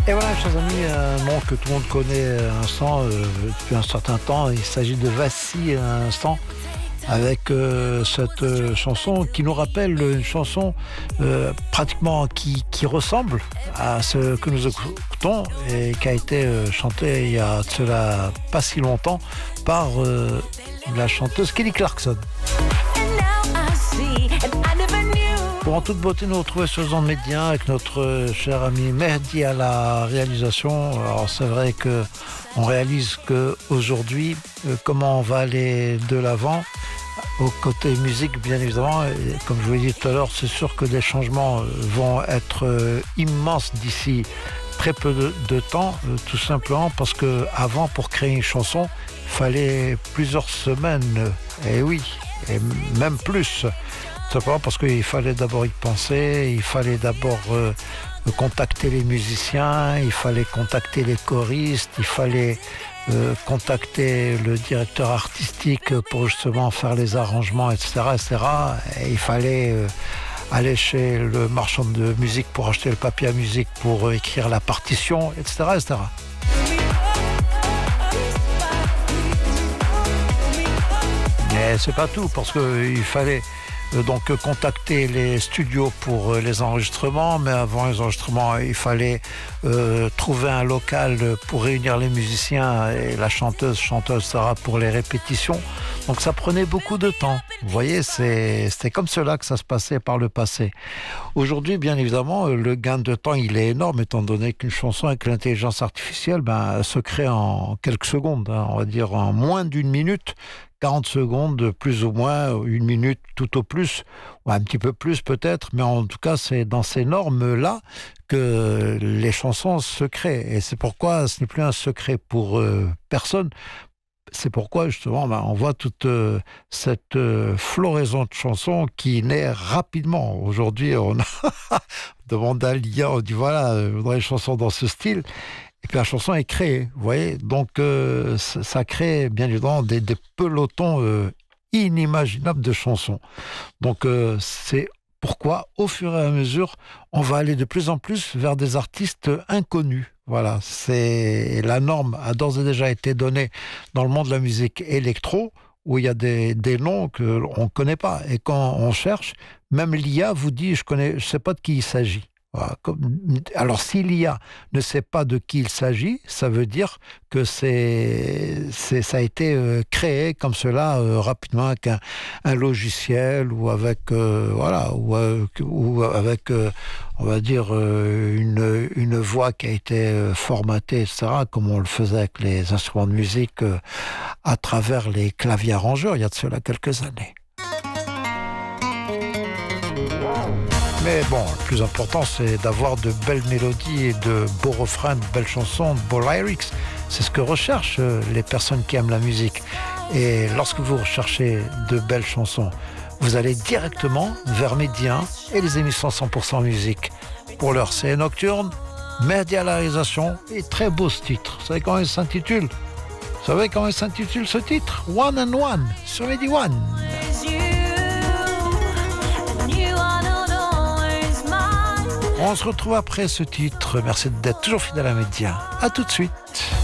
Et voilà, chers amis, un nom que tout le monde connaît à l'instant, depuis un certain temps. Il s'agit de Vassi à l'instant, avec cette chanson qui nous rappelle une chanson pratiquement qui ressemble à ce que nous écoutons et qui a été chantée il y a de cela pas si longtemps par la chanteuse Kelly Clarkson. Pour en toute beauté, nous retrouver sur les ondes médias avec notre cher ami Mehdi à la réalisation. Alors c'est vrai que on réalise que aujourd'hui, comment on va aller de l'avant au côté musique, bien évidemment. Et comme je vous l'ai dit tout à l'heure, c'est sûr que des changements vont être immenses d'ici très peu de temps, tout simplement parce que avant, pour créer une chanson, il fallait plusieurs semaines. Et oui, et même plus. Simplement parce qu'il fallait d'abord y penser, il fallait d'abord contacter les musiciens, il fallait contacter les choristes, il fallait contacter le directeur artistique pour justement faire les arrangements, etc. etc. Et il fallait aller chez le marchand de musique pour acheter le papier à musique pour écrire la partition, etc. etc. Mais c'est pas tout, parce qu'il fallait donc contacter les studios pour les enregistrements, mais avant les enregistrements, il fallait trouver un local pour réunir les musiciens et la chanteuse Sarah pour les répétitions. Donc ça prenait beaucoup de temps. Vous voyez, c'était comme cela que ça se passait par le passé. Aujourd'hui, bien évidemment, le gain de temps, il est énorme, étant donné qu'une chanson avec l'intelligence artificielle, se crée en quelques secondes, on va dire en moins d'une minute. 40 secondes, plus ou moins, une minute tout au plus, ou un petit peu plus peut-être, mais en tout cas, c'est dans ces normes-là que les chansons se créent. Et c'est pourquoi ce n'est plus un secret pour personne. C'est pourquoi, justement, on voit toute cette floraison de chansons qui naît rapidement. Aujourd'hui, on a demandé à l'IA, on dit voilà, je voudrais une chanson dans ce style. Et puis la chanson est créée, vous voyez. Donc ça crée bien évidemment des pelotons inimaginables de chansons. Donc c'est pourquoi, au fur et à mesure, on va aller de plus en plus vers des artistes inconnus. Voilà, c'est la norme a d'ores et déjà été donnée dans le monde de la musique électro, où il y a des noms qu'on ne connaît pas. Et quand on cherche, même l'IA vous dit, je ne sais pas de qui il s'agit. Alors, si l'IA ne sait pas de qui il s'agit, ça veut dire que ça a été créé comme cela rapidement avec un logiciel ou avec ou avec on va dire une voix qui a été formatée, etc., comme on le faisait avec les instruments de musique à travers les claviers arrangeurs il y a de cela quelques années. Mais bon, le plus important, c'est d'avoir de belles mélodies et de beaux refrains, de belles chansons, de beaux lyrics. C'est ce que recherchent les personnes qui aiment la musique. Et lorsque vous recherchez de belles chansons, vous allez directement vers Média et les émissions 100% musique. Pour l'heure, c'est Nocturne, Mehdi à la réalisation et très beau ce titre. Vous savez comment il s'intitule ? Vous savez comment il s'intitule ce titre ? One and One, sur Mehdi One. On se retrouve après ce titre. Merci d'être toujours fidèle à Média. À tout de suite.